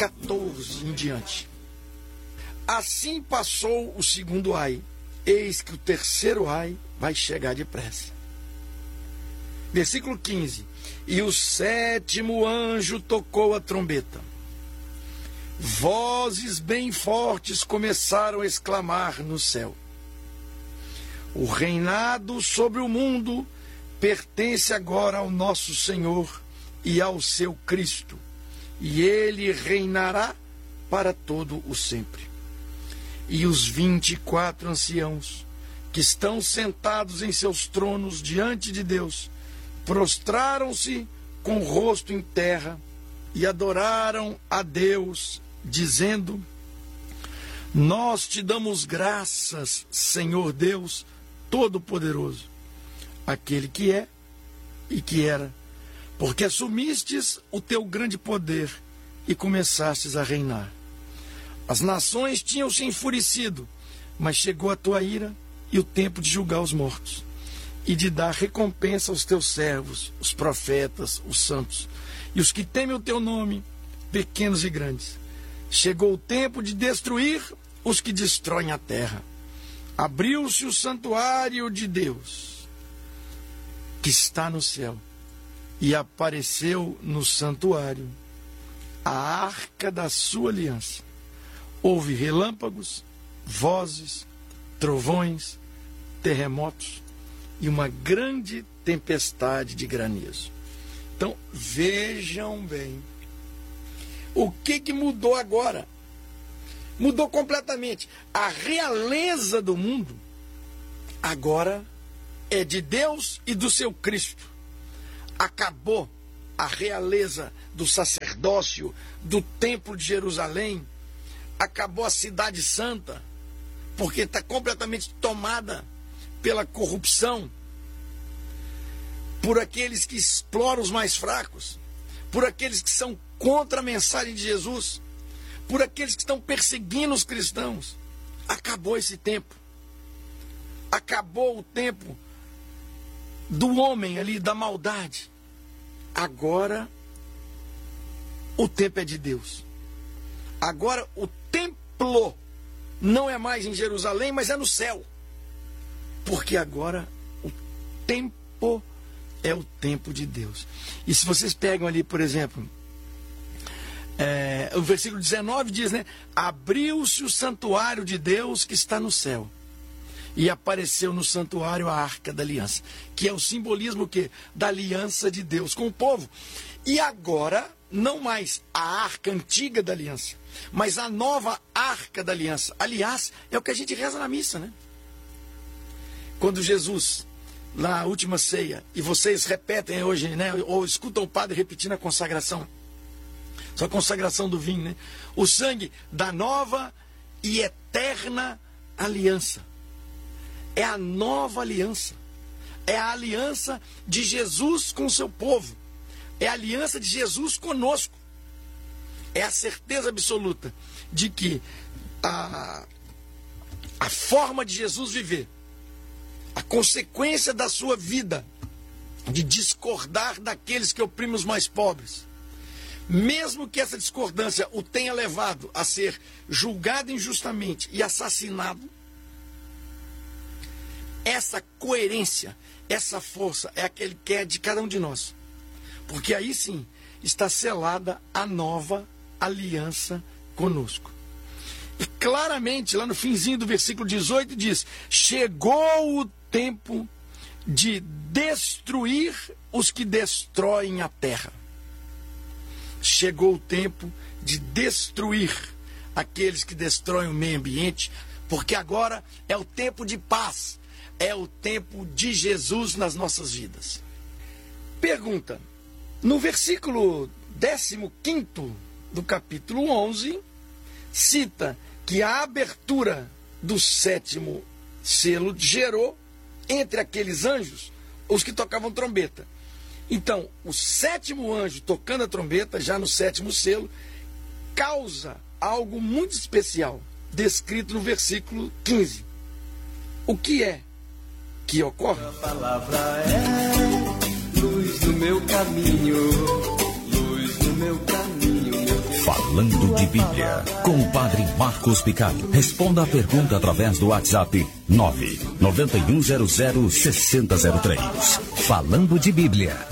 14 em diante. Assim passou o segundo ai, eis que o terceiro ai vai chegar depressa. Versículo 15. E o sétimo anjo tocou a trombeta. Vozes bem fortes começaram a exclamar no céu: o reinado sobre o mundo pertence agora ao nosso Senhor e ao seu Cristo, e ele reinará para todo o sempre. E os 24 anciãos que estão sentados em seus tronos diante de Deus prostraram-se com o rosto em terra e adoraram a Deus, dizendo: nós te damos graças, Senhor Deus Todo-Poderoso, aquele que é e que era, porque assumistes o teu grande poder e começastes a reinar. As nações tinham se enfurecido, mas chegou a tua ira e o tempo de julgar os mortos e de dar recompensa aos teus servos, os profetas, os santos, e os que temem o teu nome, pequenos e grandes. Chegou o tempo de destruir os que destroem a terra. Abriu-se o santuário de Deus, que está no céu, e apareceu no santuário a arca da sua aliança. Houve relâmpagos, vozes, trovões, terremotos e uma grande tempestade de granizo. Então, vejam bem. O que mudou agora? Mudou completamente. A realeza do mundo agora é de Deus e do seu Cristo. Acabou a realeza do sacerdócio, do templo de Jerusalém. Acabou a cidade santa, porque está completamente tomada pela corrupção, por aqueles que exploram os mais fracos, por aqueles que são contra a mensagem de Jesus, por aqueles que estão perseguindo os cristãos. Acabou esse tempo. Acabou o tempo do homem ali, da maldade. Agora o tempo é de Deus. Agora o templo não é mais em Jerusalém, mas é no céu. Porque agora o tempo é o tempo de Deus. E se vocês pegam ali, por exemplo, o versículo 19 diz, né? Abriu-se o santuário de Deus que está no céu. E apareceu no santuário a arca da aliança, que é o simbolismo que da aliança de Deus com o povo. E agora, não mais a arca antiga da aliança, mas a nova arca da aliança. Aliás, é o que a gente reza na missa, né? Quando Jesus, na última ceia, e vocês repetem hoje, né? Ou escutam o padre repetindo a consagração. Só a consagração do vinho, né? O sangue da nova e eterna aliança. É a nova aliança. É a aliança de Jesus com o seu povo. É a aliança de Jesus conosco. É a certeza absoluta de que a forma de Jesus viver, a consequência da sua vida, de discordar daqueles que oprimem os mais pobres, mesmo que essa discordância o tenha levado a ser julgado injustamente e assassinado, essa coerência, essa força é aquele que é de cada um de nós. Porque aí sim está selada a nova aliança conosco. E claramente, lá no finzinho do versículo 18 diz: chegou o tempo de destruir os que destroem a terra. Chegou o tempo de destruir aqueles que destroem o meio ambiente, porque agora é o tempo de paz. É o tempo de Jesus nas nossas vidas. Pergunta: no versículo 15º do capítulo 11, cita que a abertura do sétimo selo gerou entre aqueles anjos os que tocavam trombeta. Então, o sétimo anjo tocando a trombeta, já no sétimo selo, causa algo muito especial, descrito no versículo 15. O que é que ocorre? A palavra é luz no meu caminho, meu Deus. Falando de Bíblia, com o Padre Marcos Picari. Responda a pergunta através do WhatsApp 991006003. Falando de Bíblia,